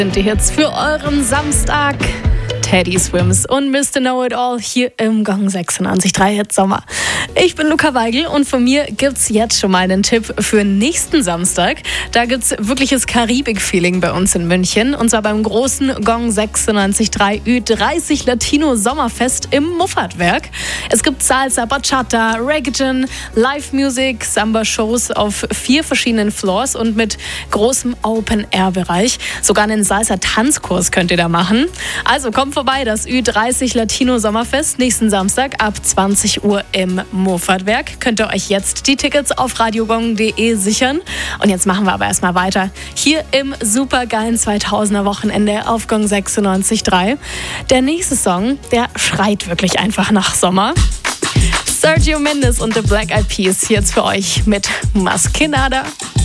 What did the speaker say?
Sind die Hits für euren Samstag? Teddy Swims und Mr. Know-It-All hier im Gong 96.3 Hit Sommer. Ich bin Luca Weigel und von mir gibt's jetzt schon mal einen Tipp für nächsten Samstag. Da gibt's wirkliches Karibik-Feeling bei uns in München und zwar beim großen Gong 96.3 Ü30 Latino Sommerfest im Muffatwerk. Es gibt Salsa, Bachata, Reggaeton, Live-Music, Samba-Shows auf 4 verschiedenen Floors und mit großem Open-Air-Bereich. Sogar einen Salsa-Tanzkurs könnt ihr da machen. Also kommt vorbei, das Ü30 Latino Sommerfest nächsten Samstag ab 20 Uhr im Muffatwerk. Könnt ihr euch jetzt die Tickets auf radiogong.de sichern. Und jetzt machen wir aber erstmal weiter. Hier im supergeilen 2000er Wochenende auf Gong 96.3. Der nächste Song, der schreit wirklich einfach nach Sommer. Sergio Mendes und The Black Eyed Peas jetzt für euch mit Maskenada.